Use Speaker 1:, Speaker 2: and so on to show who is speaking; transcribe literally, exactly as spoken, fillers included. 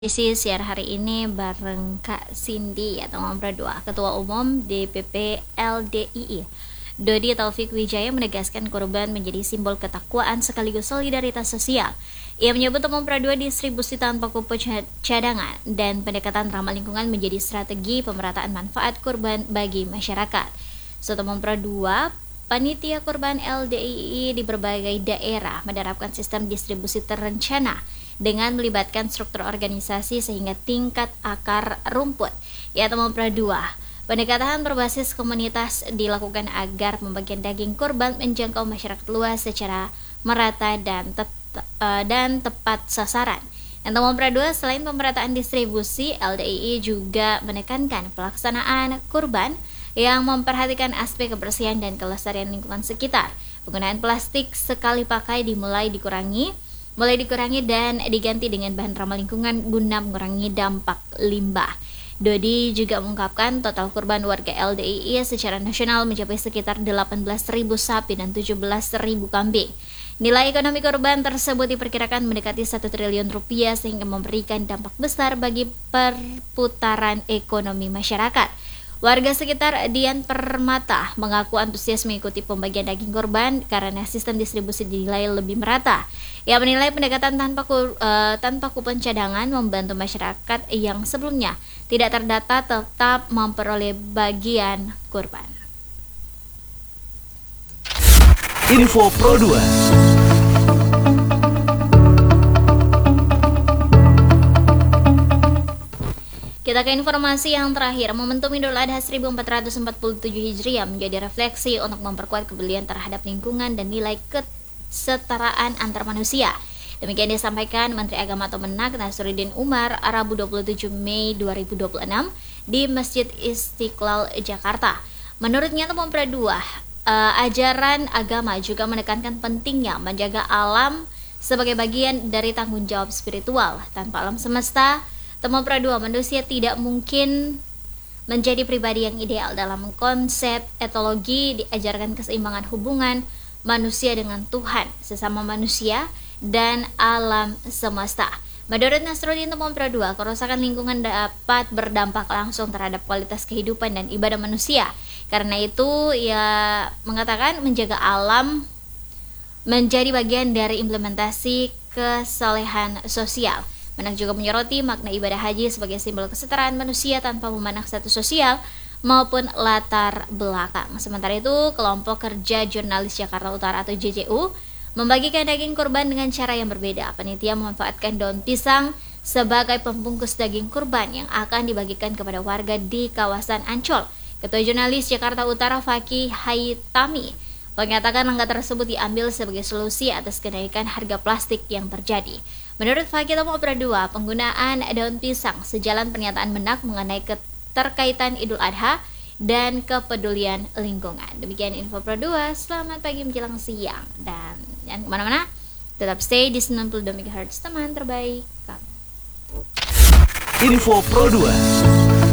Speaker 1: Isi siar hari ini bareng Kak Cindy atau Nomor dua, Ketua Umum D P P L D I I. Dodi Taufik Wijaya menegaskan korban menjadi simbol ketakwaan sekaligus solidaritas sosial. Ia menyebut Nomor dua distribusi tanpa kupon cadangan dan pendekatan ramah lingkungan menjadi strategi pemerataan manfaat korban bagi masyarakat. Serta Nomor dua, panitia korban L D I I di berbagai daerah menerapkan sistem distribusi terencana dengan melibatkan struktur organisasi sehingga tingkat akar rumput, yaitu Nomor dua. Pendekatan berbasis komunitas dilakukan agar pembagian daging kurban menjangkau masyarakat luas secara merata dan, tet- uh, dan tepat sasaran. Dan Nomor dua, selain pemerataan distribusi, L D I I juga menekankan pelaksanaan kurban yang memperhatikan aspek kebersihan dan kelestarian lingkungan sekitar. Penggunaan plastik sekali pakai dimulai dikurangi mulai dikurangi dan diganti dengan bahan ramah lingkungan guna mengurangi dampak limbah. Dodi juga mengungkapkan total kurban warga L D I I secara nasional mencapai sekitar delapan belas ribu sapi dan tujuh belas ribu kambing. Nilai ekonomi korban tersebut diperkirakan mendekati satu triliun rupiah sehingga memberikan dampak besar bagi perputaran ekonomi masyarakat. Warga sekitar Dian Permata mengaku antusias mengikuti pembagian daging korban karena sistem distribusi dinilai lebih merata. Ia menilai pendekatan tanpa ku, uh, tanpa kupon cadangan membantu masyarakat yang sebelumnya tidak terdata tetap memperoleh bagian kurban.
Speaker 2: Info Pro dua.
Speaker 1: Kita ke informasi yang terakhir. Momentum Idul Adha seribu empat ratus empat puluh tujuh Hijriah menjadi refleksi untuk memperkuat kepedulian terhadap lingkungan dan nilai kesetaraan antar manusia. Demikian disampaikan Menteri Agama Kemenak Nasruddin Umar Rabu dua puluh tujuh Mei dua ribu dua puluh enam di Masjid Istiqlal, Jakarta. Menurutnya Nomor dua, uh, ajaran agama juga menekankan pentingnya menjaga alam sebagai bagian dari tanggung jawab spiritual. Tanpa alam semesta, Nomor dua, manusia tidak mungkin menjadi pribadi yang ideal. Dalam konsep etologi diajarkan keseimbangan hubungan manusia dengan Tuhan, sesama manusia, dan alam semesta. Menurut Nasruddin Nomor dua, kerusakan lingkungan dapat berdampak langsung terhadap kualitas kehidupan dan ibadah manusia. Karena itu ia mengatakan menjaga alam menjadi bagian dari implementasi kesalehan sosial. Menak juga menyoroti makna ibadah haji sebagai simbol kesetaraan manusia tanpa memandang status sosial maupun latar belakang. Sementara itu, kelompok kerja jurnalis Jakarta Utara atau J J U membagikan daging kurban dengan cara yang berbeda. Panitia memanfaatkan daun pisang sebagai pembungkus daging kurban yang akan dibagikan kepada warga di kawasan Ancol. Ketua jurnalis Jakarta Utara Fakih Haitami mengatakan langkah tersebut diambil sebagai solusi atas kenaikan harga plastik yang terjadi. Menurut Fakih Nomor dua, penggunaan daun pisang sejalan pernyataan Menak mengenai keterkaitan Idul Adha dan kepedulian lingkungan. Demikian Info Pro dua, selamat pagi menjelang siang. Dan jangan kemana-mana, tetap stay di sembilan puluh dua megahertz, teman terbaik kamu.
Speaker 2: Info Pro dua.